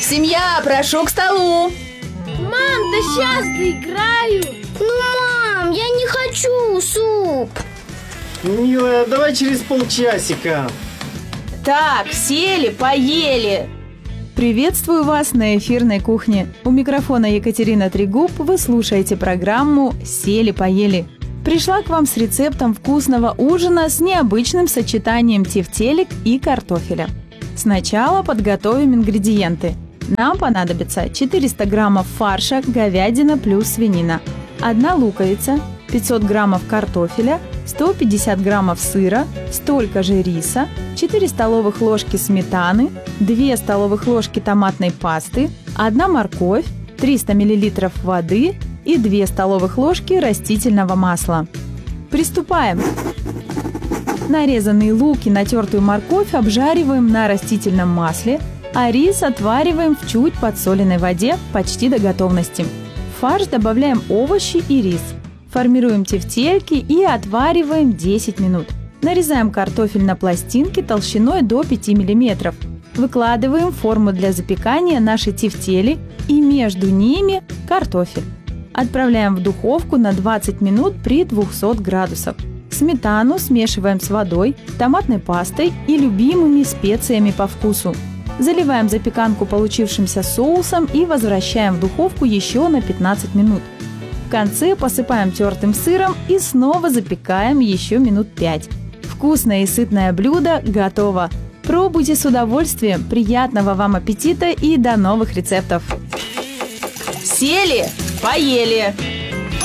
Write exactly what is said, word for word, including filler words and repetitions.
Семья, прошу к столу. Мам, да сейчас доиграю. Ну, мам, я не хочу суп. Милая, давай через полчасика. Так, сели, поели. Приветствую вас на эфирной кухне. У микрофона Екатерина Трегуб. Вы слушаете программу «Сели-поели». Пришла к вам с рецептом вкусного ужина с необычным сочетанием тефтелек и картофеля. Сначала подготовим ингредиенты. Нам понадобится четыреста граммов фарша говядина плюс свинина, одна луковица, пятьсот граммов картофеля, сто пятьдесят граммов сыра, столько же риса, четыре столовых ложки сметаны, две столовых ложки томатной пасты, одна морковь, триста миллилитров воды и две столовых ложки растительного масла. Приступаем! Нарезанный лук и натертую морковь обжариваем на растительном масле, а рис отвариваем в чуть подсоленной воде почти до готовности. В фарш добавляем овощи и рис. Формируем тефтельки и отвариваем десять минут. Нарезаем картофель на пластинки толщиной до пяти миллиметров. Выкладываем в форму для запекания наши тефтели и между ними картофель. Отправляем в духовку на двадцать минут при двухстах градусах. Сметану смешиваем с водой, томатной пастой и любимыми специями по вкусу. Заливаем запеканку получившимся соусом и возвращаем в духовку еще на пятнадцать минут. В конце посыпаем тертым сыром и снова запекаем еще минут пять. Вкусное и сытное блюдо готово. Пробуйте с удовольствием. Приятного вам аппетита и до новых рецептов. Сели, поели.